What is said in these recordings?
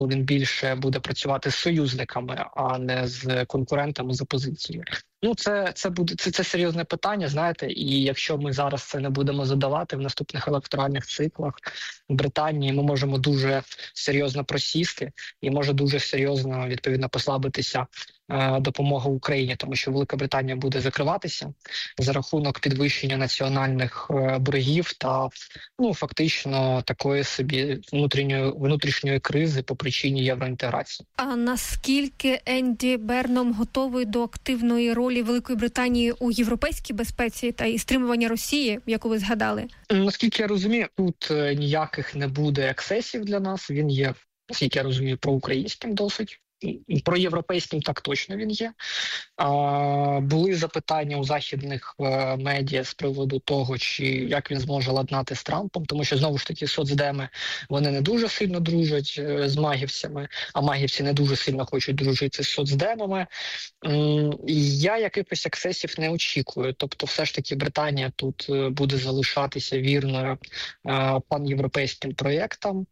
він більше буде працювати з союзниками, а не з конкурентами з опозицією. Ну, це серйозне питання, знаєте, і якщо ми зараз це не будемо задавати в наступних електоральних циклах в Британії, ми можемо дуже серйозно просісти і може дуже серйозно, відповідно, послабитися допомога Україні, тому що Велика Британія буде закриватися за рахунок підвищення національних боргів та, ну, фактично, такої собі внутрішньої кризи по причині євроінтеграції. А наскільки Енді Берном готовий до активної ролі Великої Британії у європейській безпеці та і стримування Росії, яку ви згадали? Наскільки я розумію, тут ніяких не буде ексцесів для нас. Він є, наскільки я розумію, проукраїнським досить. Про європейським так точно він є. Були запитання у західних медіа з приводу того, чи як він зможе ладнати з Трампом, тому що, знову ж таки, соцдеми, вони не дуже сильно дружать з магівцями, а магівці не дуже сильно хочуть дружити з соцдемами. І я якихось ексцесів не очікую. Тобто, все ж таки, Британія тут буде залишатися вірною панєвропейським проєктам,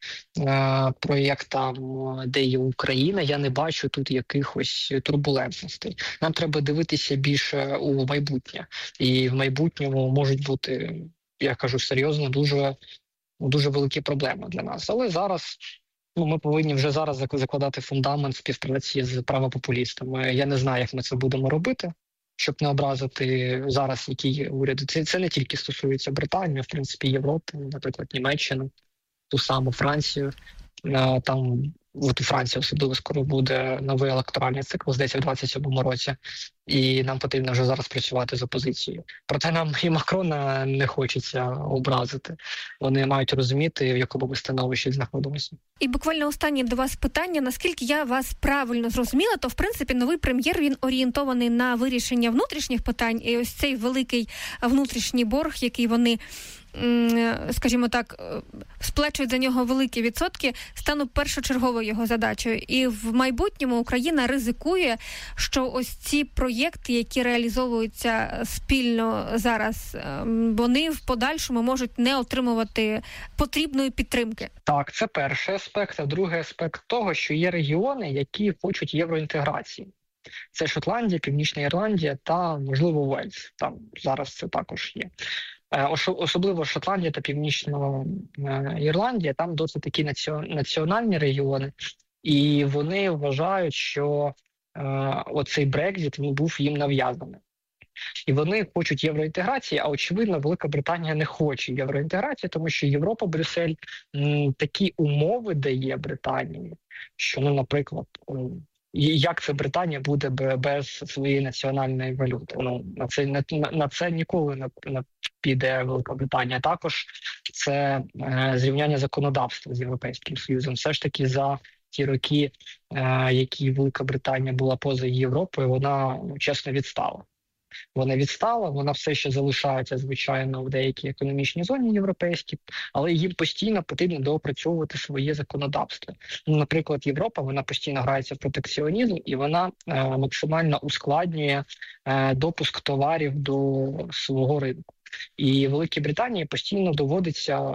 де є Україна. Я не бачу тут якихось турбулентностей. Нам треба дивитися більше у майбутнє. І в майбутньому можуть бути, я кажу серйозно, дуже великі проблеми для нас. Але зараз ми повинні вже зараз закладати фундамент співпраці з правопопулістами. Я не знаю, як ми це будемо робити, щоб не образити зараз які уряди. Це не тільки стосується Британії, в принципі, Європи, наприклад, Німеччину, ту саму Францію. Там от у Франції особливо скоро буде новий електоральний цикл, здається, в 27-му році, і нам потрібно вже зараз працювати з опозицією. Проте нам і Макрона не хочеться образити. Вони мають розуміти, в якому ми становищі знаходимося. І буквально останнє до вас питання. Наскільки я вас правильно зрозуміла, то, в принципі, новий прем'єр, він орієнтований на вирішення внутрішніх питань, і ось цей великий внутрішній борг, який вони, скажімо так, сплачують за нього великі відсотки, стане першочерговою його задачею. І в майбутньому Україна ризикує, що ось ці проєкти, які реалізовуються спільно зараз, вони в подальшому можуть не отримувати потрібної підтримки. Так, це перший аспект. А другий аспект того, що є регіони, які хочуть євроінтеграції. Це Шотландія, Північна Ірландія та, можливо, Уельс. Там зараз це також є. Особливо Шотландія та Північна Ірландія, там досить такі національні регіони, і вони вважають, що оцей Брекзит був їм нав'язаний. І вони хочуть євроінтеграції, а очевидно, Велика Британія не хоче євроінтеграції, тому що Європа, Брюссель такі умови дає Британії, що, наприклад, як це Британія буде без своєї національної валюти? На це ніколи не піде Велика Британія. Також це зрівняння законодавства з Європейським Союзом. Все ж таки за ті роки, які Велика Британія була поза Європою, вона чесно відстала. Вона все ще залишається, звичайно, в деякій економічній зоні європейській, але їм постійно потрібно доопрацьовувати своє законодавство. Наприклад, Європа, вона постійно грається в протекціонізм, і вона максимально ускладнює допуск товарів до свого ринку. І Великій Британії постійно доводиться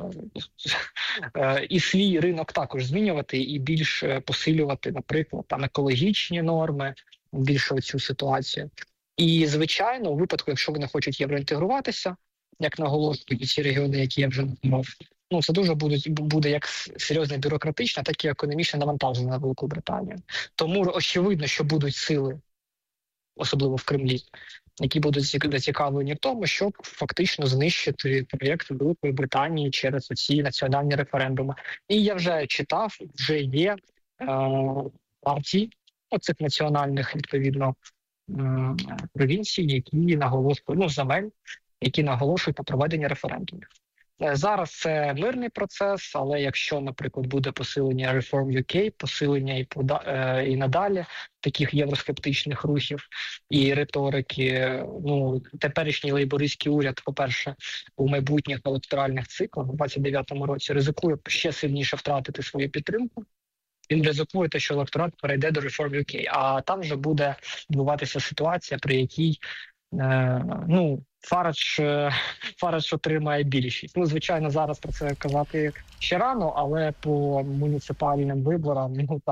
і свій ринок також змінювати, і більш посилювати, наприклад, там екологічні норми, більше цю ситуацію. І, звичайно, у випадку, якщо вони хочуть євроінтегруватися, як наголошують ці регіони, які я вже назвав, це дуже буде як серйозне бюрократичне, так і економічне навантаження на Велику Британію. Тому очевидно, що будуть сили, особливо в Кремлі, які будуть зацікавлені в тому, щоб фактично знищити проєкт Великої Британії через оці національні референдуми. І я вже читав, вже є партії оцих національних, відповідно, провінцій, які наголошують, земель, які наголошують на проведенні референдумів. Зараз це мирний процес, але якщо, наприклад, буде посилення Reform UK, посилення і надалі таких євроскептичних рухів і риторики, теперішній лейбористський уряд, по-перше, у майбутніх електоральних циклах у 29-му році ризикує ще сильніше втратити свою підтримку. Він ризикує те, що електорат перейде до Reform UK, а там вже буде відбуватися ситуація, при якій Фарадж отримає більшість. Звичайно, зараз про це казати ще рано, але по муніципальним виборам